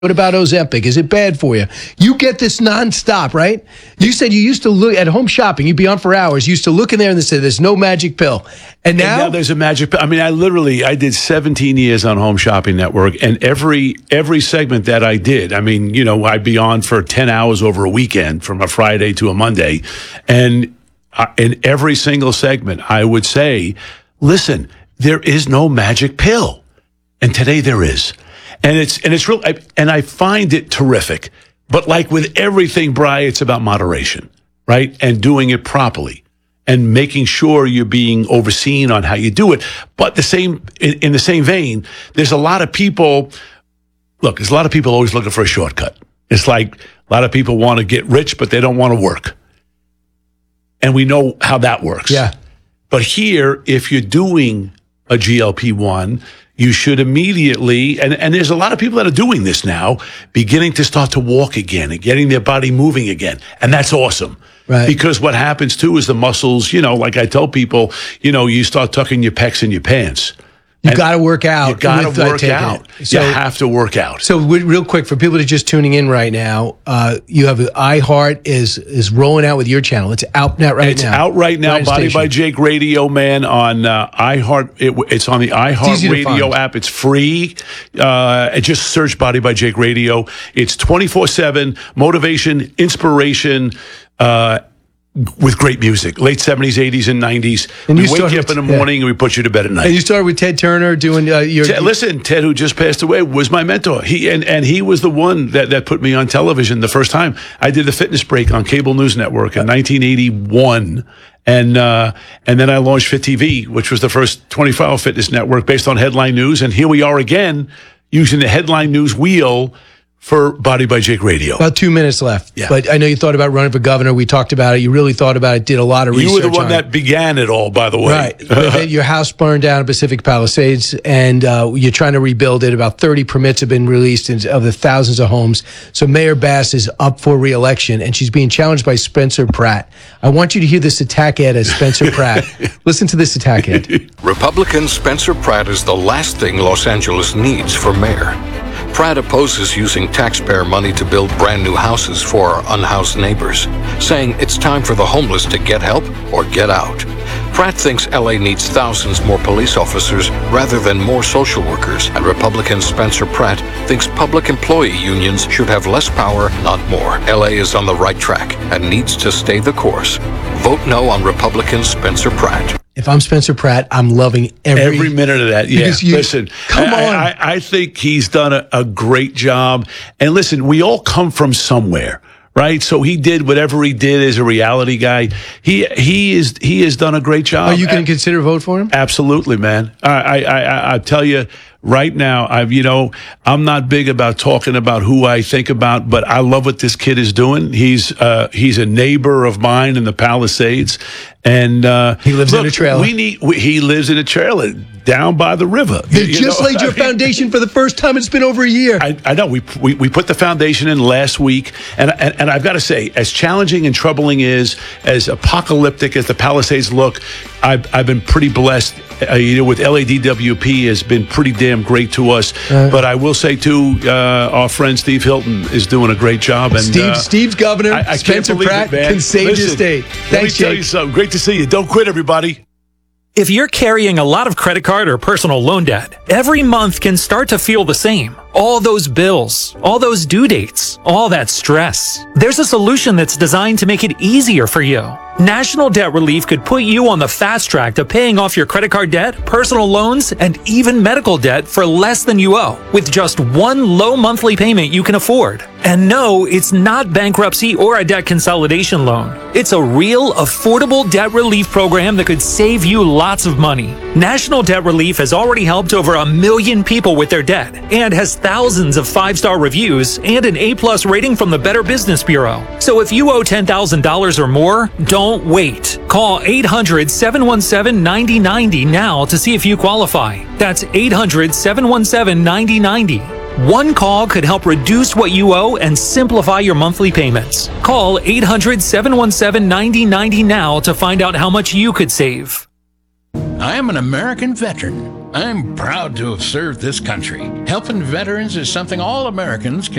What about Ozempic? Is it bad for you? You get this nonstop, right? You said you used to look at home shopping. You'd be on for hours. You used to look in there and say, there's no magic pill. And now there's a magic pill. I mean, I did 17 years on Home Shopping Network, and every segment that I did, I mean, I'd be on for 10 hours over a weekend from a Friday to a Monday. And in every single segment, I would say, listen, there is no magic pill. And today there is. And it's real, and I find it terrific. But like with everything, Bri, it's about moderation, right? And doing it properly and making sure you're being overseen on how you do it. But in the same vein, there's a lot of people always looking for a shortcut. It's like a lot of people want to get rich, but they don't want to work. And we know how that works. Yeah. But here, if you're doing a GLP-1, you should immediately, and there's a lot of people that are doing this now, beginning to start to walk again and getting their body moving again. And that's awesome. Right. Because what happens too is the muscles, like I tell people, you start tucking your pecs in your pants. You got to work out. You got to work out. You have to work out. So real quick, for people that are just tuning in right now, you have iHeart is rolling out with your channel. It's out now right now. It's out right now. Body by Jake Radio, man, on iHeart. It's on the iHeart Radio app. It's free. Just search Body by Jake Radio. It's 24/7 motivation, inspiration, with great music, late 70s, 80s, and 90s. And we wake you up in the morning and we put you to bed at night. And you started with Ted Turner doing your... Ted, who just passed away, was my mentor. He was the one that put me on television the first time. I did the Fitness Break on Cable News Network in 1981. And then I launched Fit TV, which was the first 24-hour fitness network based on headline news. And here we are again using the headline news wheel for Body by Jake Radio. About 2 minutes left. Yeah. But I know you thought about running for governor. We talked about it. You really thought about it, did a lot of research. You were the one that began it all, by the way. Right. But your house burned down in Pacific Palisades, and you're trying to rebuild it. About 30 permits have been released of the thousands of homes. So Mayor Bass is up for re-election, and she's being challenged by Spencer Pratt. I want you to hear this attack ad as Spencer Pratt. Listen to this attack ad. Republican Spencer Pratt is the last thing Los Angeles needs for mayor. Pratt opposes using taxpayer money to build brand new houses for our unhoused neighbors, saying it's time for the homeless to get help or get out. Pratt thinks LA needs thousands more police officers rather than more social workers, and Republican Spencer Pratt thinks public employee unions should have less power, not more. LA is on the right track and needs to stay the course. Vote no on Republican Spencer Pratt. If I'm Spencer Pratt, I'm loving every minute of that. Yeah, listen, come on. I think he's done a great job. And listen, we all come from somewhere, right? So he did whatever he did as a reality guy. He has done a great job. Are you going to consider a vote for him? Absolutely, man. I tell you right now, I'm not big about talking about who I think about, but I love what this kid is doing. He's a neighbor of mine in the Palisades, and he lives in a trailer. He lives in a trailer down by the river. They just laid your foundation for the first time. It's been over a year. I know. We put the foundation in last week, and I've got to say, as challenging and troubling as apocalyptic as the Palisades look, I've been pretty blessed. With LADWP has been pretty damn great to us. But I will say too, our friend Steve Hilton is doing a great job. And Steve's governor. I Spencer Pratt can save your state. Let me tell you something. Great to see you. Don't quit, everybody. If you're carrying a lot of credit card or personal loan debt, every month can start to feel the same. All those bills, all those due dates, all that stress. There's a solution that's designed to make it easier for you. National Debt Relief could put you on the fast track to paying off your credit card debt, personal loans, and even medical debt for less than you owe, with just one low monthly payment you can afford. And no, it's not bankruptcy or a debt consolidation loan. It's a real, affordable debt relief program that could save you lots of money. National Debt Relief has already helped over 1 million people with their debt and has thousands of 5-star reviews and an A+ rating from the Better Business Bureau. So if you owe $10,000 or more, don't wait. Call 800-717-9090 now to see if you qualify. That's 800-717-9090. One call could help reduce what you owe and simplify your monthly payments. Call 800-717-9090 now to find out how much you could save. I am an American veteran. I'm proud to have served this country. Helping veterans is something all Americans can